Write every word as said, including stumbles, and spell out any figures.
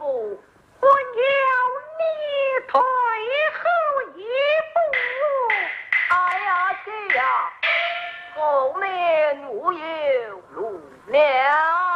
父，我要你退后一步。哎呀姐呀，后面我有路了。